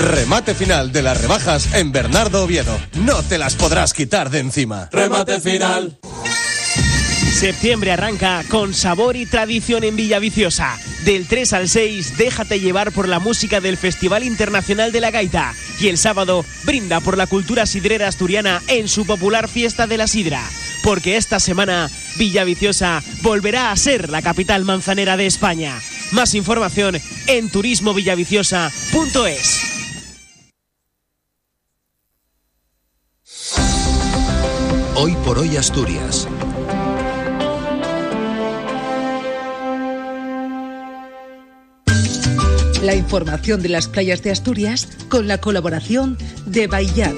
Remate final de las rebajas en Bernardo Oviedo. No te las podrás quitar de encima. Remate final. Septiembre arranca con sabor y tradición en Villaviciosa. Del 3 al 6, déjate llevar por la música del Festival Internacional de la Gaita. Y el sábado, brinda por la cultura sidrera asturiana en su popular Fiesta de la Sidra. Porque esta semana, Villaviciosa volverá a ser la capital manzanera de España. Más información en turismovillaviciosa.es. Hoy por hoy Asturias. La información de las playas de Asturias con la colaboración de Baillat.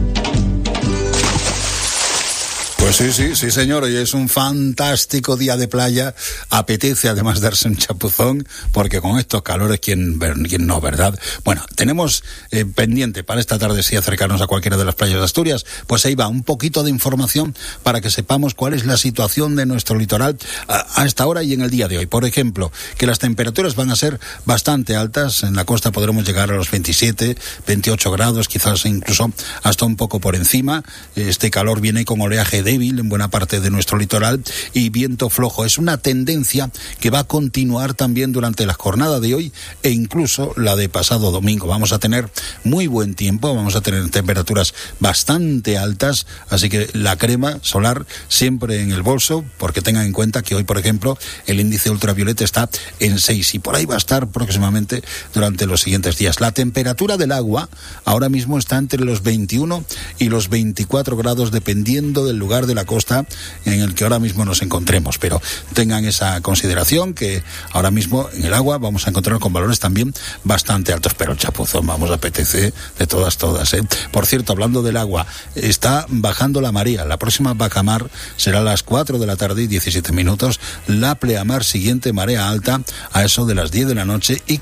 Pues sí, señor, hoy es un fantástico día de playa, apetece además darse un chapuzón, porque con estos calores, ¿quién no, verdad? Bueno, tenemos pendiente para esta tarde, si acercarnos a cualquiera de las playas de Asturias, pues ahí va, un poquito de información para que sepamos cuál es la situación de nuestro litoral a esta hora y en el día de hoy. Por ejemplo, que las temperaturas van a ser bastante altas, en la costa podremos llegar a los 27, 28 grados, quizás incluso hasta un poco por encima. Este calor viene con oleaje débil en buena parte de nuestro litoral y viento flojo. Es una tendencia que va a continuar también durante la jornada de hoy e incluso la de pasado domingo. Vamos a tener muy buen tiempo, vamos a tener temperaturas bastante altas, así que la crema solar siempre en el bolso, porque tengan en cuenta que hoy, por ejemplo, el índice ultravioleta está en 6 y por ahí va a estar próximamente durante los siguientes días. La temperatura del agua ahora mismo está entre los 21 y los 24 grados dependiendo del lugar de la costa en el que ahora mismo nos encontremos, pero tengan esa consideración que ahora mismo en el agua vamos a encontrar con valores también bastante altos, pero el chapuzón vamos a apetecer de todas. Por cierto, hablando del agua, está bajando la marea. La próxima bajamar será a las 4 de la tarde y 17 minutos, la pleamar siguiente marea alta a eso de las 10 de la noche y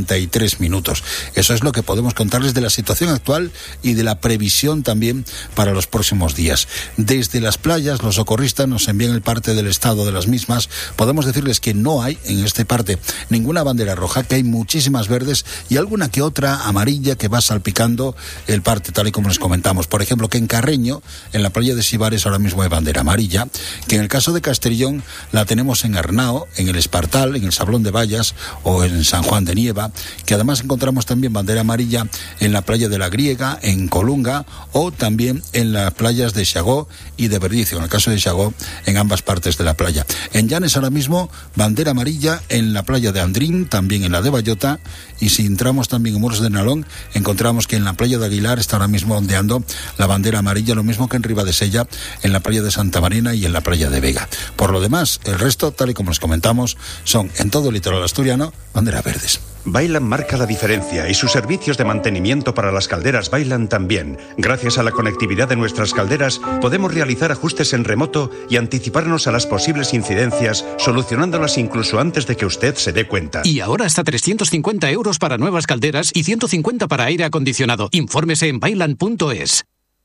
43 minutos. Eso es lo que podemos contarles de la situación actual y de la previsión también para los próximos días. Desde las playas, los socorristas nos envían el parte del estado de las mismas. Podemos decirles que no hay en este parte ninguna bandera roja, que hay muchísimas verdes y alguna que otra amarilla que va salpicando el parte, tal y como les comentamos. Por ejemplo, que en Carreño, en la playa de Sibares, ahora mismo hay bandera amarilla, que en el caso de Castellón la tenemos en Arnao, en el Espartal, en el Sablón de Vallas o en San Juan de Nieva, que además encontramos también bandera amarilla en la playa de la Griega, en Colunga o también en las playas de Xagó y de Verdicio, en el caso de Xagó, en ambas partes de la playa. En Llanes ahora mismo, bandera amarilla en la playa de Andrín, también en la de Bayota, y si entramos también en Muros de Nalón, encontramos que en la playa de Aguilar está ahora mismo ondeando la bandera amarilla, lo mismo que en Ribadesella, en la playa de Santa Marina y en la playa de Vega. Por lo demás, el resto, tal y como les comentamos, son en todo el litoral asturiano banderas verdes. Bailan marca la diferencia y sus servicios de mantenimiento para las calderas Bailan también. Gracias a la conectividad de nuestras calderas podemos realizar ajustes en remoto y anticiparnos a las posibles incidencias, solucionándolas incluso antes de que usted se dé cuenta. Y ahora hasta 350 euros para nuevas calderas y 150 para aire acondicionado. Infórmese en bailan.es.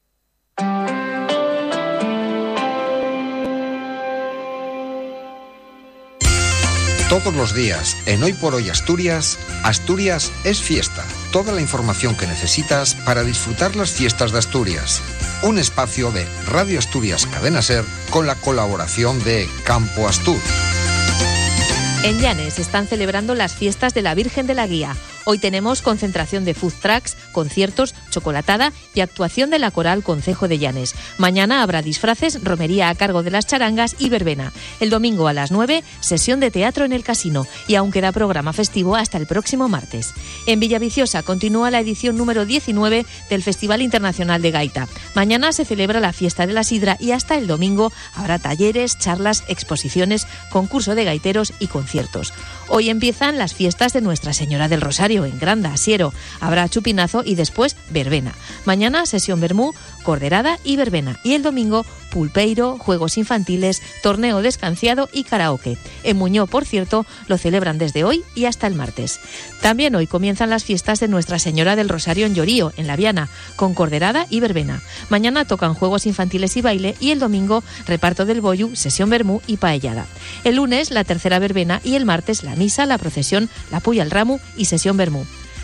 Todos los días, en Hoy por Hoy Asturias, Asturias es fiesta. Toda la información que necesitas para disfrutar las fiestas de Asturias. Un espacio de Radio Asturias Cadena Ser con la colaboración de Campo Astur. En Llanes están celebrando las fiestas de la Virgen de la Guía. Hoy tenemos concentración de food trucks, conciertos, chocolatada y actuación de la coral Concejo de Llanes. Mañana habrá disfraces, romería a cargo de las charangas y verbena. El domingo a las 9, sesión de teatro en el casino y aún queda programa festivo hasta el próximo martes. En Villaviciosa continúa la edición número 19 del Festival Internacional de Gaita. Mañana se celebra la fiesta de la sidra y hasta el domingo habrá talleres, charlas, exposiciones, concurso de gaiteros y conciertos. Hoy empiezan las fiestas de Nuestra Señora del Rosario en Granda, Siero. Habrá chupinazo y después verbena. Mañana sesión vermú, corderada y verbena. Y el domingo pulpeiro, juegos infantiles, torneo descanciado y karaoke. En Muñó, por cierto, lo celebran desde hoy y hasta el martes. También hoy comienzan las fiestas de Nuestra Señora del Rosario en Llorío, en La Viana, con corderada y verbena. Mañana tocan juegos infantiles y baile y el domingo reparto del bollu, sesión vermú y paellada. El lunes la tercera verbena y el martes la misa, la procesión, la puya al ramu y sesión vermú.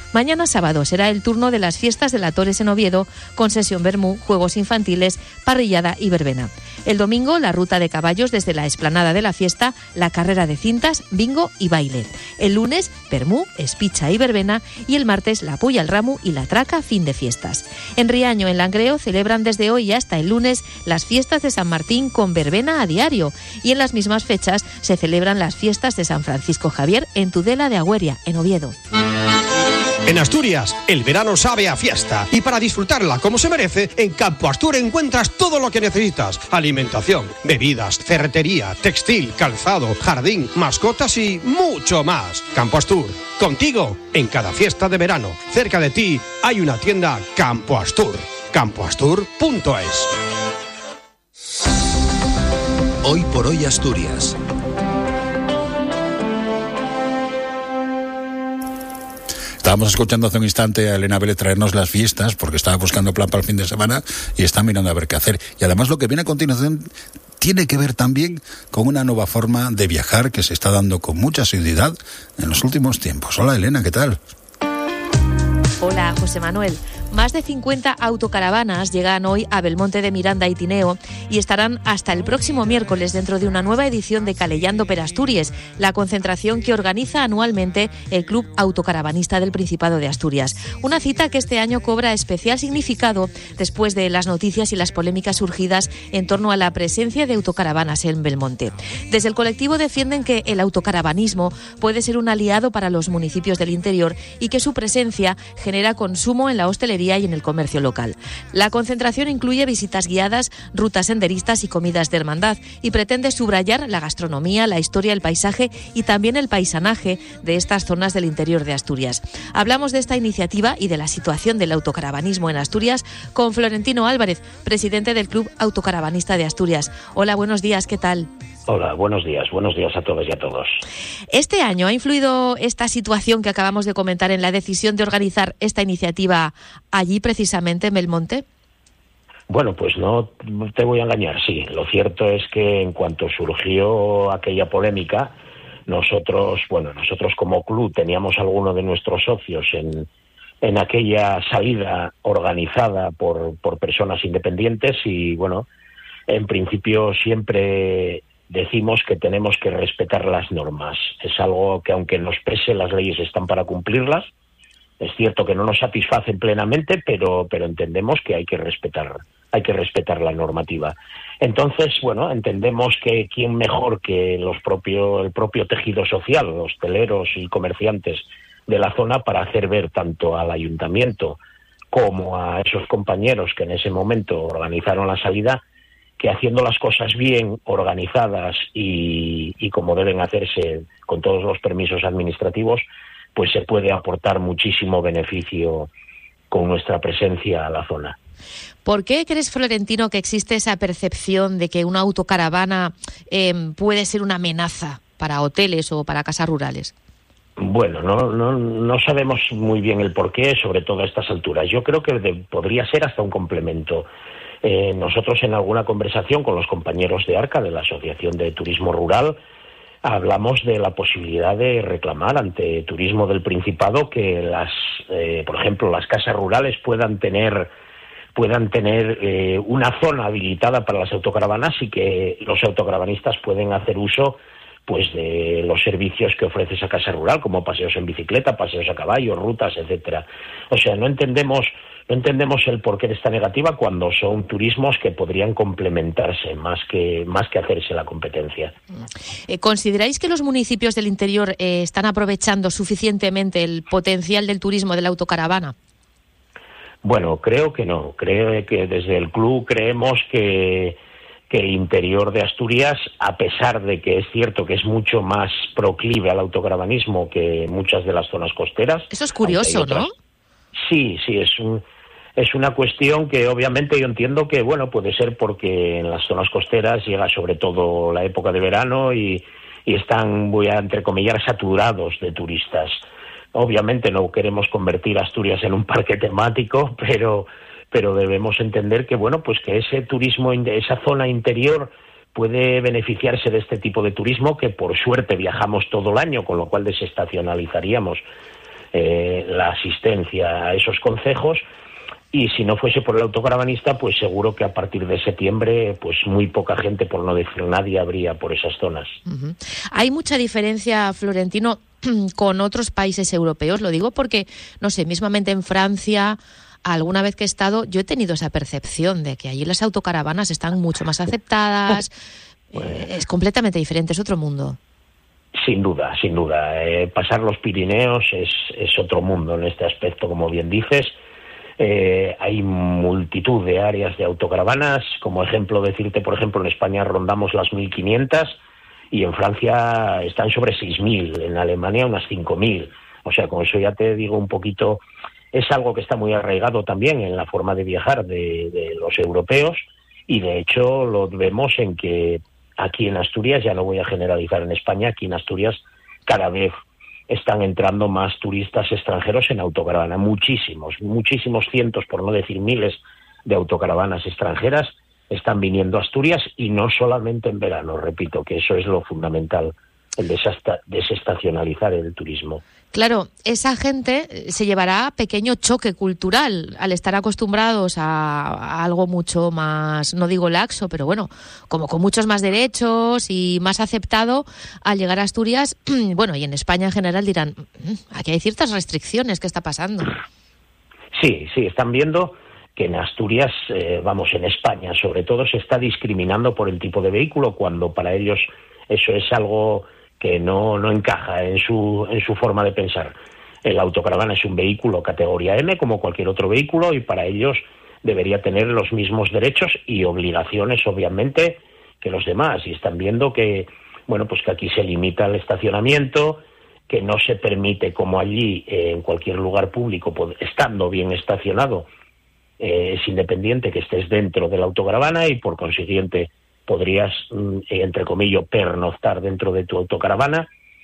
Mañana sábado será el turno de las fiestas de la Tores en Oviedo, con sesión vermú, juegos infantiles, parrillada y verbena. El domingo, la ruta de caballos desde la explanada de la fiesta, la carrera de cintas, bingo y baile. El lunes, vermú, espicha y verbena, y el martes, la puya al ramu y la traca, fin de fiestas. En Riaño, en Langreo, celebran desde hoy hasta el lunes las fiestas de San Martín con verbena a diario, y en las mismas fechas se celebran las fiestas de San Francisco Javier en Tudela de Agüeria, en Oviedo. En Asturias, el verano sabe a fiesta, y para disfrutarla como se merece, en Campo Astur encuentras todo lo que necesitas: alimentación, bebidas, ferretería, textil, calzado, jardín, mascotas y mucho más. Campo Astur, contigo en cada fiesta de verano. Cerca de ti hay una tienda Campo Astur. campoastur.es. Hoy por hoy Asturias. Estábamos escuchando hace un instante a Elena Vélez traernos las fiestas, porque estaba buscando plan para el fin de semana y está mirando a ver qué hacer. Y además lo que viene a continuación tiene que ver también con una nueva forma de viajar que se está dando con mucha asiduidad en los últimos tiempos. Hola Elena, ¿qué tal? Hola José Manuel. Más de 50 autocaravanas llegan hoy a Belmonte de Miranda y Tineo y estarán hasta el próximo miércoles dentro de una nueva edición de Calellando per Asturias, la concentración que organiza anualmente el Club Autocaravanista del Principado de Asturias. Una cita que este año cobra especial significado después de las noticias y las polémicas surgidas en torno a la presencia de autocaravanas en Belmonte. Desde el colectivo defienden que el autocaravanismo puede ser un aliado para los municipios del interior y que su presencia genera consumo en la hostelería y en el comercio local. La concentración incluye visitas guiadas, rutas senderistas y comidas de hermandad y pretende subrayar la gastronomía, la historia, el paisaje y también el paisanaje de estas zonas del interior de Asturias. Hablamos de esta iniciativa y de la situación del autocaravanismo en Asturias con Florentino Álvarez, presidente del Club Autocaravanista de Asturias. Hola, buenos días, ¿qué tal? Hola, buenos días a todos y a todos. ¿Este año ha influido esta situación que acabamos de comentar en la decisión de organizar esta iniciativa allí precisamente en Belmonte? Bueno, pues no te voy a engañar, sí. Lo cierto es que en cuanto surgió aquella polémica, nosotros como club teníamos algunos de nuestros socios en aquella salida organizada por personas independientes y bueno, en principio siempre decimos que tenemos que respetar las normas. Es algo que aunque nos pese, las leyes están para cumplirlas. Es cierto que no nos satisfacen plenamente, pero entendemos que hay que respetar la normativa. Entonces, bueno, entendemos que quién mejor que el propio tejido social, los hosteleros y comerciantes de la zona para hacer ver tanto al ayuntamiento como a esos compañeros que en ese momento organizaron la salida que haciendo las cosas bien, organizadas y como deben hacerse con todos los permisos administrativos, pues se puede aportar muchísimo beneficio con nuestra presencia a la zona. ¿Por qué crees, Florentino, que existe esa percepción de que una autocaravana puede ser una amenaza para hoteles o para casas rurales? Bueno, no sabemos muy bien el porqué, sobre todo a estas alturas. Yo creo que podría ser hasta un complemento. Nosotros en alguna conversación con los compañeros de ARCA, de la Asociación de Turismo Rural, hablamos de la posibilidad de reclamar ante Turismo del Principado que por ejemplo, las casas rurales puedan tener una zona habilitada para las autocaravanas y que los autocaravanistas pueden hacer uso pues de los servicios que ofrece esa casa rural, como paseos en bicicleta, paseos a caballo, rutas, etcétera. O sea, no entendemos el porqué de esta negativa cuando son turismos que podrían complementarse más que hacerse la competencia. ¿Consideráis que los municipios del interior están aprovechando suficientemente el potencial del turismo de la autocaravana? Bueno, creo que no. Creo que desde el club creemos que el interior de Asturias, a pesar de que es cierto que es mucho más proclive al autocaravanismo que muchas de las zonas costeras. Eso es curioso, ¿no? Sí, es una cuestión que obviamente yo entiendo que, bueno, puede ser porque en las zonas costeras llega sobre todo la época de verano y están, voy a entrecomillar, saturados de turistas. Obviamente no queremos convertir Asturias en un parque temático, pero debemos entender que, bueno, pues que ese turismo, esa zona interior puede beneficiarse de este tipo de turismo que por suerte viajamos todo el año, con lo cual desestacionalizaríamos la asistencia a esos concejos. Y si no fuese por el autocaravanista, pues seguro que a partir de septiembre, pues muy poca gente, por no decir nadie, habría por esas zonas. Uh-huh. ¿Hay mucha diferencia, Florentino, con otros países europeos? Lo digo porque, no sé, mismamente en Francia, alguna vez que he estado, yo he tenido esa percepción de que allí las autocaravanas están mucho más aceptadas. Es completamente diferente, es otro mundo. Sin duda, sin duda. Pasar los Pirineos es otro mundo en este aspecto, como bien dices. Hay multitud de áreas de autocaravanas. Como ejemplo, decirte, por ejemplo, en España rondamos las 1.500 y en Francia están sobre 6.000, en Alemania unas 5.000. O sea, con eso ya te digo un poquito, es algo que está muy arraigado también en la forma de viajar de los europeos, y de hecho lo vemos en que aquí en Asturias, ya no voy a generalizar en España, aquí en Asturias cada vez están entrando más turistas extranjeros en autocaravana, muchísimos cientos, por no decir miles, de autocaravanas extranjeras están viniendo a Asturias, y no solamente en verano, repito, que eso es lo fundamental, el desestacionalizar el turismo. Claro, esa gente se llevará pequeño choque cultural al estar acostumbrados a algo mucho más, no digo laxo, pero bueno, como con muchos más derechos y más aceptado. Al llegar a Asturias, bueno, y en España en general dirán, aquí hay ciertas restricciones, ¿qué está pasando? Sí, están viendo que en Asturias, en España sobre todo, se está discriminando por el tipo de vehículo, cuando para ellos eso es algo que no encaja en su forma de pensar. El autocaravana es un vehículo categoría M como cualquier otro vehículo, y para ellos debería tener los mismos derechos y obligaciones, obviamente, que los demás. Y están viendo que, pues que aquí se limita el estacionamiento, que no se permite, como allí, en cualquier lugar público, estando bien estacionado, es independiente que estés dentro de la autocaravana, y por consiguiente podrías, entre comillas, pernoctar dentro de tu autocaravana.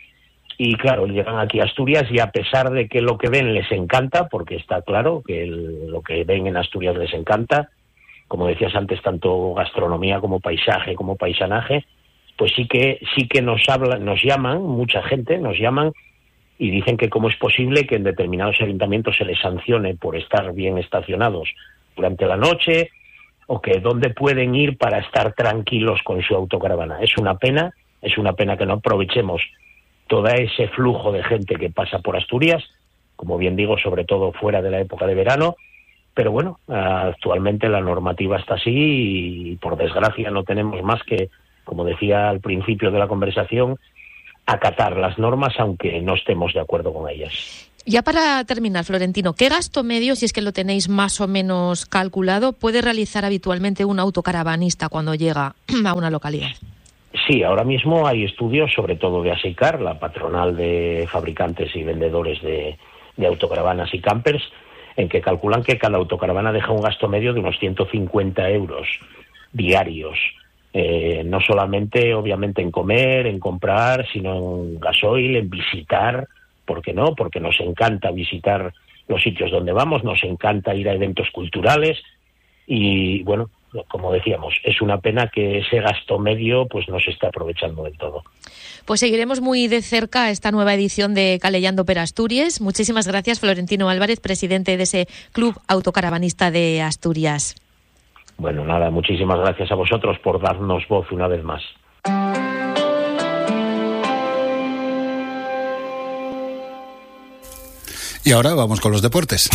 Y claro, llegan aquí a Asturias y a pesar de que lo que ven les encanta, porque está claro que lo que ven en Asturias les encanta, como decías antes, tanto gastronomía como paisaje, como paisanaje, pues sí que nos llaman, mucha gente nos llaman y dicen que cómo es posible que en determinados ayuntamientos se les sancione por estar bien estacionados durante la noche, o que dónde pueden ir para estar tranquilos con su autocaravana. Es una pena que no aprovechemos todo ese flujo de gente que pasa por Asturias, como bien digo, sobre todo fuera de la época de verano, pero bueno, actualmente la normativa está así y por desgracia no tenemos más que, como decía al principio de la conversación, acatar las normas aunque no estemos de acuerdo con ellas. Ya para terminar, Florentino, ¿qué gasto medio, si es que lo tenéis más o menos calculado, puede realizar habitualmente un autocaravanista cuando llega a una localidad? Sí, ahora mismo hay estudios, sobre todo de ASICAR, la patronal de fabricantes y vendedores de autocaravanas y campers, en que calculan que cada autocaravana deja un gasto medio de unos 150 euros diarios. No solamente, obviamente, en comer, en comprar, sino en gasoil, en visitar. ¿Por qué no? Porque nos encanta visitar los sitios donde vamos, nos encanta ir a eventos culturales y, bueno, como decíamos, es una pena que ese gasto medio pues no se esté aprovechando del todo. Pues seguiremos muy de cerca esta nueva edición de Calellando per Asturias. Muchísimas gracias, Florentino Álvarez, presidente de ese Club Autocaravanista de Asturias. Bueno, nada, muchísimas gracias a vosotros por darnos voz una vez más. Y ahora vamos con los deportes.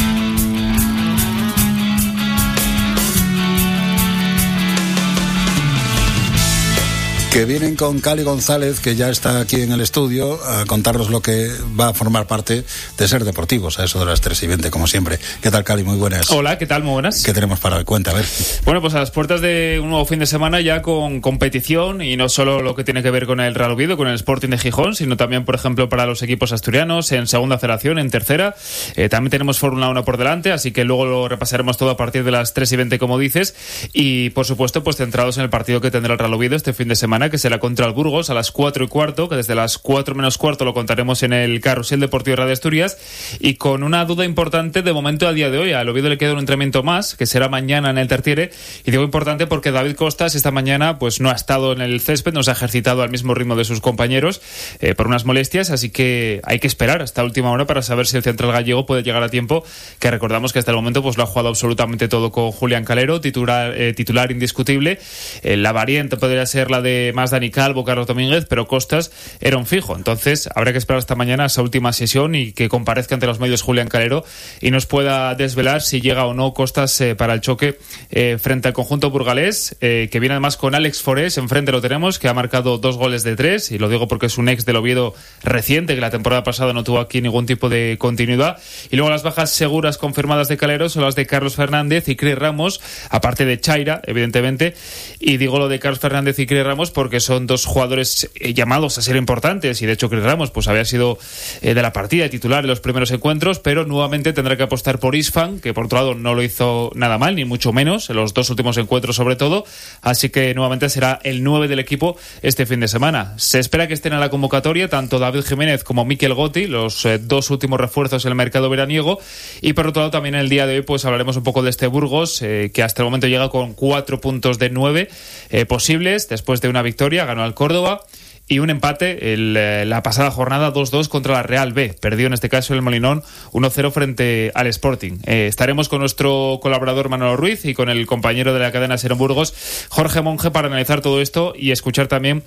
Que vienen con Cali González, que ya está aquí en el estudio, a contarnos lo que va a formar parte de Ser Deportivos, a eso de las 3:20, como siempre. ¿Qué tal, Cali? Muy buenas. Hola, ¿qué tal? Muy buenas. ¿Qué tenemos para hoy? Cuenta, a ver. Bueno, pues a las puertas de un nuevo fin de semana ya con competición, y no solo lo que tiene que ver con el Real Oviedo, con el Sporting de Gijón, sino también, por ejemplo, para los equipos asturianos en Segunda Federación, en Tercera. También tenemos Fórmula 1 por delante, así que luego lo repasaremos todo a partir de las 3:20, como dices. Y, por supuesto, pues centrados en el partido que tendrá el Real Oviedo este fin de semana semana, que será contra el Burgos a las 4:15, que desde las 4 menos cuarto lo contaremos en el Carrusel Deportivo de Radio Asturias, y con una duda importante de momento a día de hoy. Al Oviedo le queda un entrenamiento más, que será mañana en el Tertiere, y digo importante porque David Costas esta mañana pues no ha estado en el césped, no se ha ejercitado al mismo ritmo de sus compañeros por unas molestias, así que hay que esperar hasta última hora para saber si el central gallego puede llegar a tiempo, que recordamos que hasta el momento pues lo ha jugado absolutamente todo con Julián Calero, titular indiscutible. La variante podría ser la de más Dani Calvo, Carlos Domínguez, pero Costas era un fijo. Entonces habrá que esperar hasta mañana esa última sesión y que comparezca ante los medios Julián Calero y nos pueda desvelar si llega o no Costas para el choque frente al conjunto burgalés, que viene además con Alex Forés, enfrente lo tenemos, que ha marcado 2 goles de 3, y lo digo porque es un ex del Oviedo reciente, que la temporada pasada no tuvo aquí ningún tipo de continuidad. Y luego las bajas seguras confirmadas de Calero son las de Carlos Fernández y Cris Ramos, aparte de Chaira, evidentemente. Y digo lo de Carlos Fernández y Cris Ramos porque son 2 jugadores llamados a ser importantes, y de hecho Cris Ramos pues había sido de la partida de titular en los primeros encuentros, pero nuevamente tendrá que apostar por Isfan, que por otro lado no lo hizo nada mal, ni mucho menos, en los 2 últimos encuentros sobre todo, así que nuevamente será el 9 del equipo este fin de semana. Se espera que estén en la convocatoria tanto David Jiménez como Mikel Gotti, los 2 últimos refuerzos en el mercado veraniego, y por otro lado también en el día de hoy pues hablaremos un poco de este Burgos, que hasta el momento llega con 4 puntos de 9 posibles, después de una victoria, ganó al Córdoba, y un empate la pasada jornada 2-2 contra la Real B. Perdió en este caso el Molinón 1-0 frente al Sporting. Estaremos con nuestro colaborador Manolo Ruiz y con el compañero de la cadena SER Burgos, Jorge Monge, para analizar todo esto y escuchar también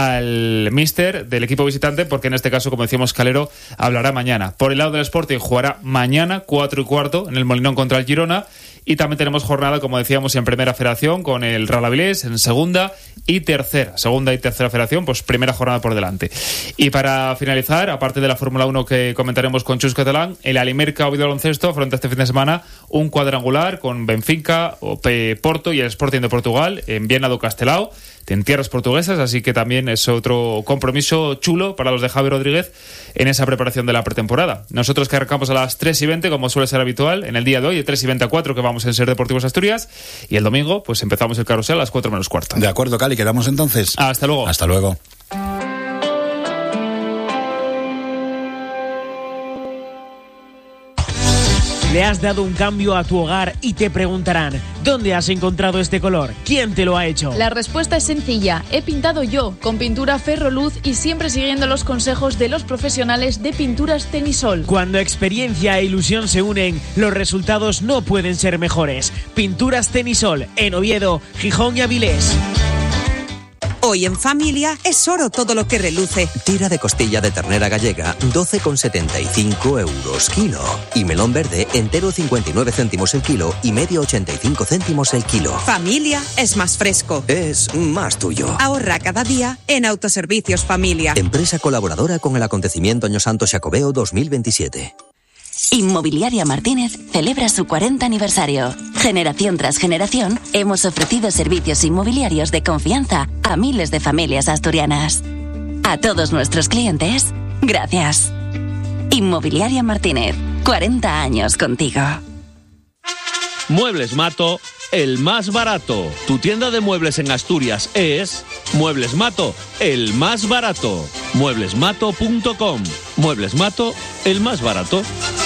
al míster del equipo visitante, porque en este caso, como decíamos, Calero hablará mañana. Por el lado del Sporting jugará mañana 4:15 en el Molinón contra el Girona. Y también tenemos jornada, como decíamos, en Primera Federación con el Real Avilés, en Segunda y Tercera Federación, pues primera jornada por delante. Y para finalizar, aparte de la Fórmula 1 que comentaremos con Chus Catalán, el Alimerca Oviedo Baloncesto afronta este fin de semana un cuadrangular con Benfica, Porto y el Sporting de Portugal en Viana do Castelao, en tierras portuguesas, así que también es otro compromiso chulo para los de Javi Rodríguez en esa preparación de la pretemporada. Nosotros que arrancamos a las 3:20, como suele ser habitual en el día de hoy, de 3:20 a 4, que vamos en SER Deportivos Asturias, y el domingo pues empezamos el carrusel a las 4 menos cuarto. De acuerdo, Cali, quedamos entonces. Hasta luego. Hasta luego. Le has dado un cambio a tu hogar y te preguntarán, ¿dónde has encontrado este color? ¿Quién te lo ha hecho? La respuesta es sencilla. He pintado yo, con pintura Ferroluz y siempre siguiendo los consejos de los profesionales de Pinturas Tenisol. Cuando experiencia e ilusión se unen, los resultados no pueden ser mejores. Pinturas Tenisol, en Oviedo, Gijón y Avilés. Hoy en familia es oro todo lo que reluce. Tira de costilla de ternera gallega, 12,75 euros kilo. Y melón verde, entero 59 céntimos el kilo y medio 85 céntimos el kilo. Familia es más fresco. Es más tuyo. Ahorra cada día en Autoservicios Familia. Empresa colaboradora con el acontecimiento Año Santo Xacobeo 2027. Inmobiliaria Martínez celebra su 40 aniversario. Generación tras generación, hemos ofrecido servicios inmobiliarios de confianza a miles de familias asturianas. A todos nuestros clientes, gracias. Inmobiliaria Martínez, 40 años contigo. Muebles Mato, el más barato. Tu tienda de muebles en Asturias es Muebles Mato, el más barato. Mueblesmato.com. Muebles Mato, el más barato.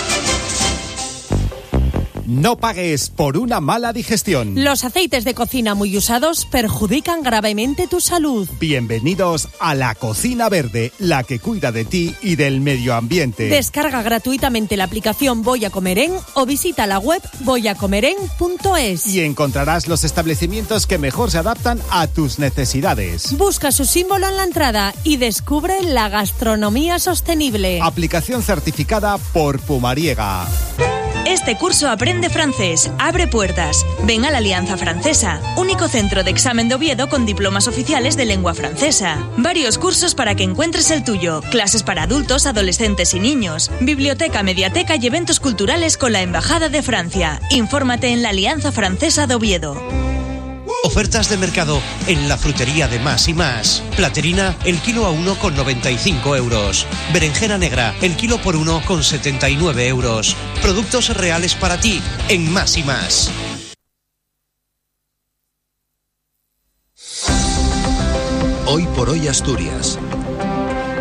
No pagues por una mala digestión. Los aceites de cocina muy usados perjudican gravemente tu salud. Bienvenidos a La Cocina Verde, la que cuida de ti y del medio ambiente. Descarga gratuitamente la aplicación Voy a Comer En o visita la web voyacomeren.es. Y encontrarás los establecimientos que mejor se adaptan a tus necesidades. Busca su símbolo en la entrada y descubre la gastronomía sostenible. Aplicación certificada por Pumariega. Este curso aprende francés, abre puertas. Ven a la Alianza Francesa, único centro de examen de Oviedo con diplomas oficiales de lengua francesa. Varios cursos para que encuentres el tuyo, clases para adultos, adolescentes y niños, biblioteca, mediateca y eventos culturales con la Embajada de Francia. Infórmate en la Alianza Francesa de Oviedo. Ofertas de mercado en la frutería de Más y Más. Platerina, el kilo a 1,95 euros. Berenjena negra, el kilo por 1,79 euros. Productos reales para ti en Más y Más. Hoy por hoy Asturias.